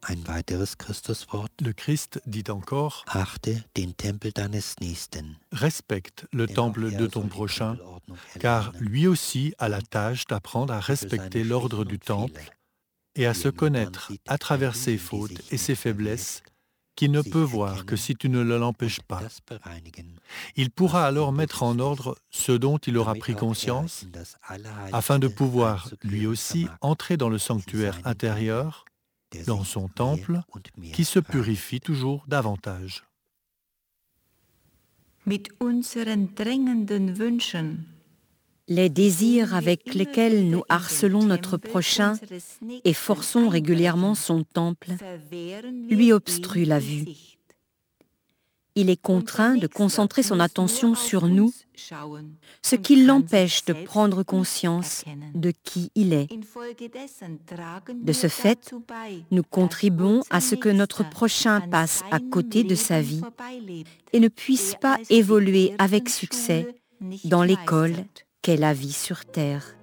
Ein weiteres Christuswort: Le Christ dit encore Achte den Tempel deines Nächsten. « Respecte le Denn auch temple de er ton soll die prochain, Tempelordnung car erlernen, lui aussi a la tâche d'apprendre à die für seine respecter l'ordre Schwächen du und Fehler, temple et à die se er nur dann connaître sieht, à travers ses erliegen, die fautes sich et ses nicht faiblesses, erlässt, qu'il ne sich peut voir que erkennen si tu ne l'empêches und pas. das bereinigen, Il pourra was alors mettre en unbefriedigt, ordre ce dont il aura damit pris auch er conscience, in das afin de Allerheiligste pouvoir lui einzukehren aussi vermag, entrer dans le in sanctuaire seinen Tempel, intérieur, der dans sich son mehr temple, und qui mehr se purifie reinigt. toujours davantage. Mit unseren drängenden Wünschen, Les désirs avec lesquels nous harcelons notre prochain et forçons régulièrement son temple lui obstruent la vue. Il est contraint de concentrer son attention sur nous, ce qui l'empêche de prendre conscience de qui il est. De ce fait, nous contribuons à ce que notre prochain passe à côté de sa vie et ne puisse pas évoluer avec succès dans l'école qu'est la vie sur terre.